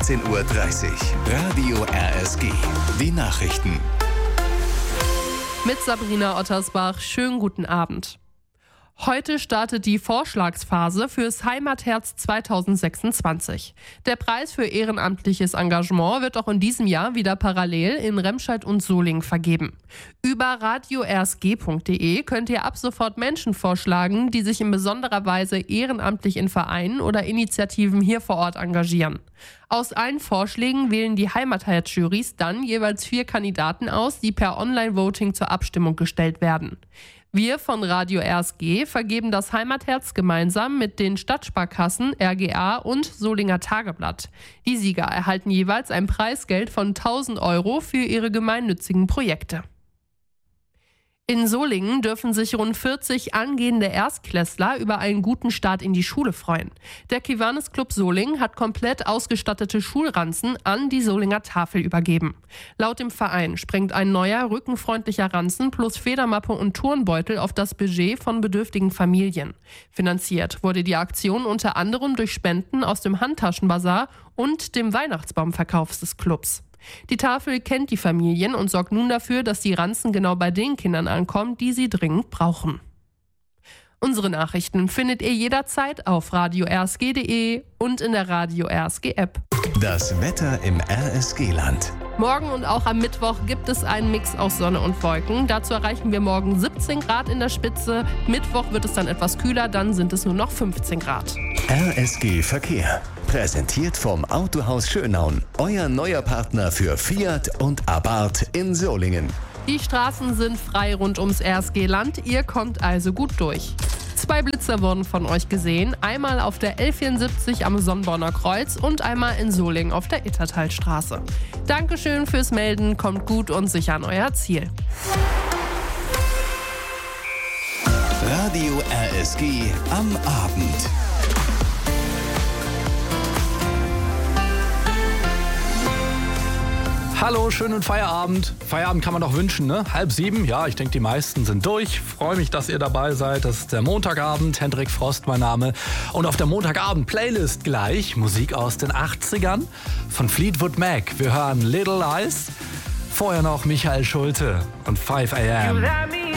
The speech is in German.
16:30 Uhr. Radio RSG. Die Nachrichten. Mit Sabrina Ottersbach. Schönen guten Abend. Heute startet die Vorschlagsphase fürs Heimatherz 2026. Der Preis für ehrenamtliches Engagement wird auch in diesem Jahr wieder parallel in Remscheid und Solingen vergeben. Über radiorsg.de könnt ihr ab sofort Menschen vorschlagen, die sich in besonderer Weise ehrenamtlich in Vereinen oder Initiativen hier vor Ort engagieren. Aus allen Vorschlägen wählen die Heimatherz-Jurys dann jeweils 4 Kandidaten aus, die per Online-Voting zur Abstimmung gestellt werden. Wir von Radio RSG vergeben das Heimatherz gemeinsam mit den Stadtsparkassen, RGA und Solinger Tageblatt. Die Sieger erhalten jeweils ein Preisgeld von 1.000 € für ihre gemeinnützigen Projekte. In Solingen dürfen sich rund 40 angehende Erstklässler über einen guten Start in die Schule freuen. Der Kiwanis Club Solingen hat komplett ausgestattete Schulranzen an die Solinger Tafel übergeben. Laut dem Verein sprengt ein neuer, rückenfreundlicher Ranzen plus Federmappe und Turnbeutel auf das Budget von bedürftigen Familien. Finanziert wurde die Aktion unter anderem durch Spenden aus dem Handtaschenbasar und dem Weihnachtsbaumverkauf des Clubs. Die Tafel kennt die Familien und sorgt nun dafür, dass die Ranzen genau bei den Kindern ankommen, die sie dringend brauchen. Unsere Nachrichten findet ihr jederzeit auf radiorsg.de und in der Radio RSG App. Das Wetter im RSG-Land. Morgen und auch am Mittwoch gibt es einen Mix aus Sonne und Wolken. Dazu erreichen wir morgen 17 Grad in der Spitze. Mittwoch wird es dann etwas kühler, dann sind es nur noch 15 Grad. RSG Verkehr. Präsentiert vom Autohaus Schönaun. Euer neuer Partner für Fiat und Abarth in Solingen. Die Straßen sind frei rund ums RSG-Land. Ihr kommt also gut durch. 2 Blitzer wurden von euch gesehen. Einmal auf der L74 am Sonnborner Kreuz und einmal in Solingen auf der Ittertalstraße. Dankeschön fürs Melden. Kommt gut und sicher an euer Ziel. Radio RSG am Abend. Hallo, schönen Feierabend. Feierabend kann man doch wünschen, ne? 6:30, ja, ich denke, die meisten sind durch. Freue mich, dass ihr dabei seid. Das ist der Montagabend. Hendrik Frost, mein Name. Und auf der Montagabend-Playlist gleich Musik aus den 80ern von Fleetwood Mac. Wir hören Little Lies. Vorher noch Michael Schulte und 5 AM.